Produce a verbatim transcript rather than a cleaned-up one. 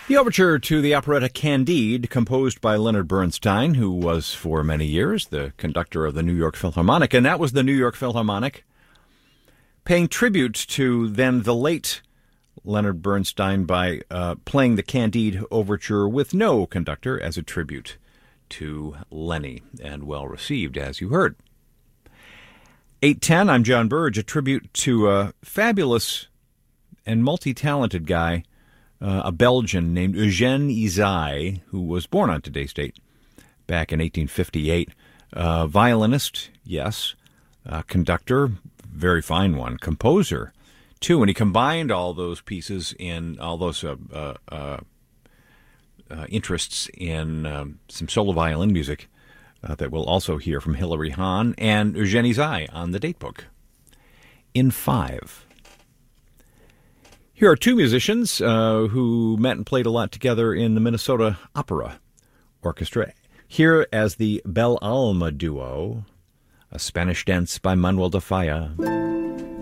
The overture to the operetta Candide, composed by Leonard Bernstein, who was for many years the conductor of the New York Philharmonic, and that was the New York Philharmonic, paying tribute to then the late Leonard Bernstein by uh, playing the Candide overture with no conductor as a tribute to Lenny, and well received, as you heard. eight ten, I'm John Burge, a tribute to a fabulous and multi-talented guy, Uh, a Belgian named Eugène Ysaÿe, who was born on today's date back in eighteen fifty-eight. Uh, violinist, yes. Uh, conductor, very fine one. Composer, too. And he combined all those pieces in all those uh, uh, uh, uh, interests in um, some solo violin music uh, that we'll also hear from Hilary Hahn and Eugène Ysaÿe on the datebook. In five. Here are two musicians uh, who met and played a lot together in the Minnesota Opera Orchestra. Here as the Bel Alma Duo, a Spanish dance by Manuel de Falla.